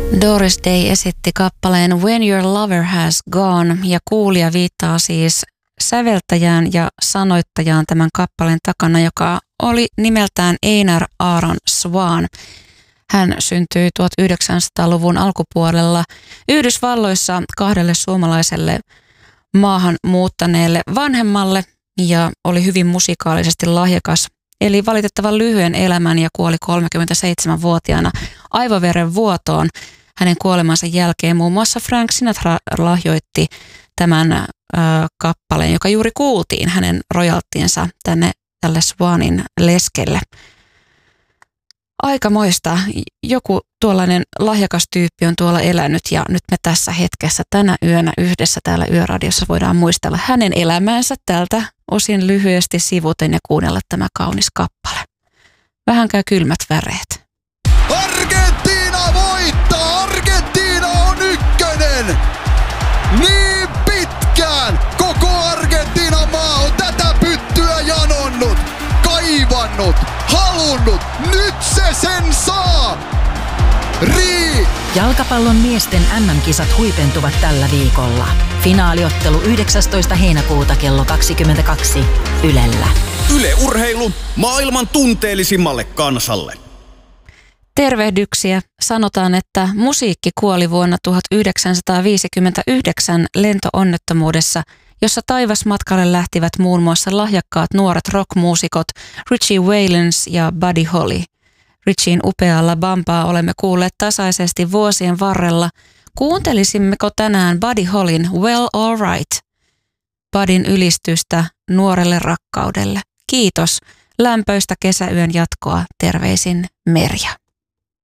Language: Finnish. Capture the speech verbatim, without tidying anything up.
Doris Day esitti kappaleen When Your Lover Has Gone ja kuulija viittaa siis säveltäjään ja sanoittajaan tämän kappaleen takana, joka oli nimeltään Einar Aaron Swan. Hän syntyi tuhatyhdeksänsataaluvun alkupuolella Yhdysvalloissa kahdelle suomalaiselle maahan muuttaneelle vanhemmalle ja oli hyvin musikaalisesti lahjakas. Eli valitettavan lyhyen elämän ja kuoli kolmekymmentäseitsemänvuotiaana aivoveren vuotoon. Hänen kuolemansa jälkeen muun muassa Frank Sinatra lahjoitti tämän äh, kappaleen, joka juuri kuultiin, hänen rojalttiensa tänne tälle Swanin leskelle. Aikamoista. Joku tuollainen lahjakas tyyppi on tuolla elänyt ja nyt me tässä hetkessä tänä yönä yhdessä täällä Yöradiossa voidaan muistella hänen elämäänsä tältä osin lyhyesti sivuten ja kuunnella tämä kaunis kappale. Vähän käy kylmät väreet. Argentiina voittaa! Argentiina on ykkönen! Niin pitkään koko Argentiinan maa on tätä pyttyä janonnut, kaivannut, halunnut. Nyt se sen saa! Rii! Jalkapallon miesten äm äm-kisat huipentuvat tällä viikolla. Finaaliottelu yhdeksästoista heinäkuuta kello kaksikymmentäkaksi Ylellä. Yle Urheilu maailman tunteellisimmalle kansalle. Tervehdyksiä. Sanotaan, että musiikki kuoli vuonna tuhatyhdeksänsataaviisikymmentäyhdeksän lentoonnettomuudessa, jossa taivasmatkalle lähtivät muun muassa lahjakkaat nuoret rockmuusikot Richie Valens ja Buddy Holly. Richien upealla bampaa olemme kuulleet tasaisesti vuosien varrella. Kuuntelisimmeko tänään Buddy Hollyn Well All Right? Buddyn ylistystä nuorelle rakkaudelle. Kiitos. Lämpöistä kesäyön jatkoa. Terveisin Merja.